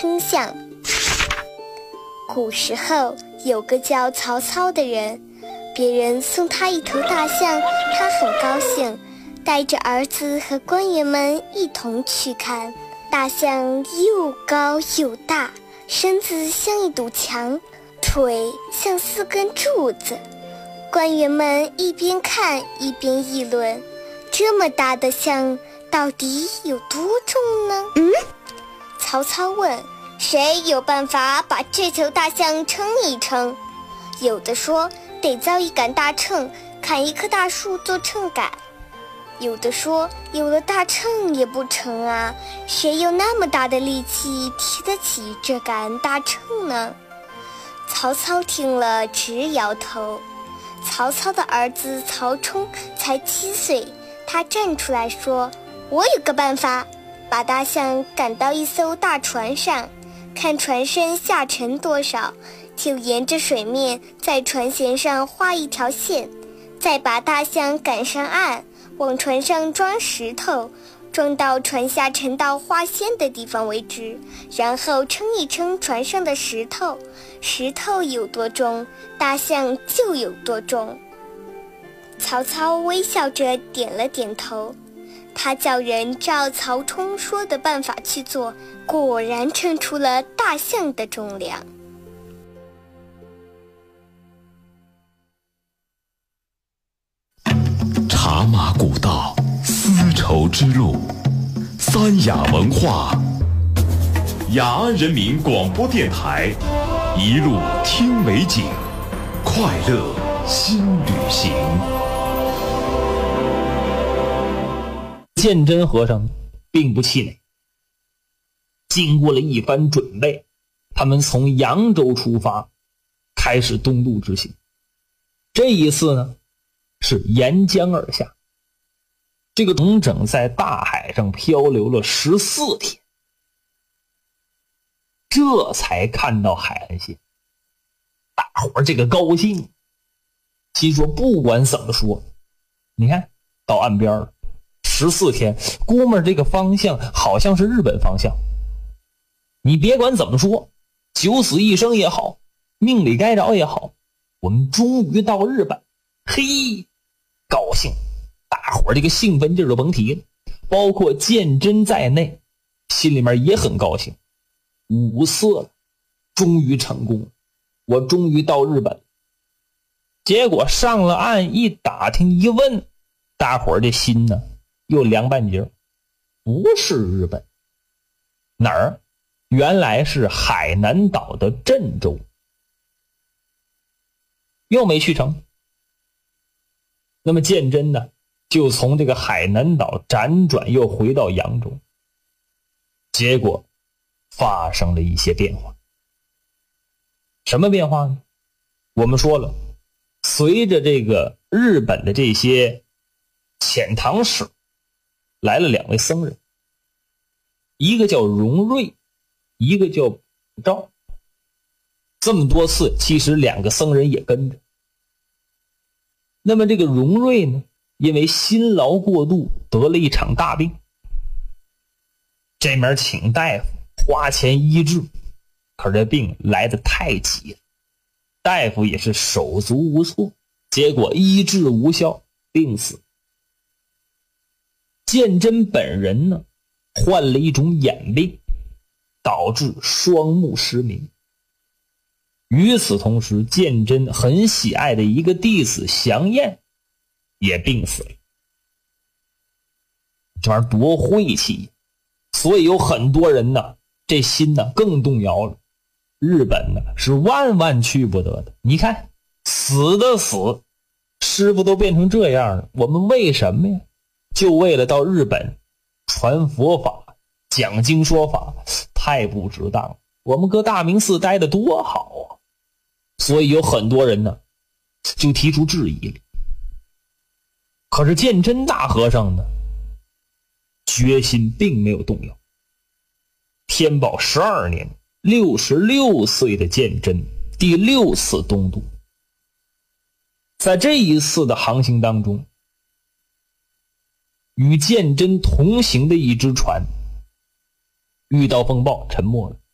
称象。古时候有个叫曹操的人，别人送他一头大象，他很高兴，带着儿子和官员们一同去看。大象又高又大，身子像一堵墙，腿像4根柱子。官员们一边看一边议论，这么大的象到底有多重呢？曹操问，谁有办法把这头大象称一称？有的说得造一杆大秤，砍一棵大树做秤杆。有的说有了大秤也不成啊，谁有那么大的力气提得起这杆大秤呢？曹操听了直摇头。曹操的儿子曹冲才7岁，他站出来说，我有个办法，把大象赶到一艘大船上，看船身下沉多少，就沿着水面在船舷上画一条线，再把大象赶上岸，往船上装石头，装到船下沉到画线的地方为止，然后称一称船上的石头，石头有多重，大象就有多重。曹操微笑着点了点头，他叫人照曹冲说的办法去做，果然称出了大象的重量。 茶马古道，丝绸之路，三雅文化，雅安人民广播电台，一路听美景，快乐新旅行。 鉴真和尚并不气馁，经过了一番准备，他们从扬州出发，开始东渡之行。这一次呢，是沿江而下，这个整整在大海上漂流了14天，这才看到海岸线。大伙儿这个高兴，心说不管怎么说，你看到岸边了14天，估摸这个方向好像是日本方向。你别管怎么说，九死一生也好，命里该着也好，我们终于到日本。嘿，高兴，大伙儿这个兴奋劲儿就甭提了，包括鉴真在内，心里面也很高兴。5次了，终于成功了，我终于到日本。结果上了岸一打听一问，大伙儿这心呢又凉半截，不是日本，哪儿？原来是海南岛的郑州，又没去成。那么鉴真呢，就从这个海南岛辗转又回到扬州，结果发生了一些变化。什么变化呢？我们说了，随着这个日本的这些遣唐使来了2位僧人，一个叫荣瑞，一个叫普照。这么多次，其实2个僧人也跟着。那么这个荣瑞呢，因为辛劳过度得了一场大病，这面请大夫花钱医治，可是这病来得太急了，大夫也是手足无措，结果医治无效，病死。鉴真本人呢，患了一种眼病，导致双目失明。与此同时，鉴真很喜爱的一个弟子祥彦也病死了。这玩意儿多晦气，所以有很多人呢，这心呢更动摇了。日本呢是万万去不得的。你看，死的死，师傅都变成这样了，我们为什么呀？就为了到日本传佛法、讲经说法，太不值当了。我们搁大明寺待得多好啊！所以有很多人呢就提出质疑了。可是鉴真大和尚呢，决心并没有动摇。天宝12年，66岁的鉴真第6次东渡。在这一次的航行当中，与鉴真同行的一只船遇到风暴沉没了。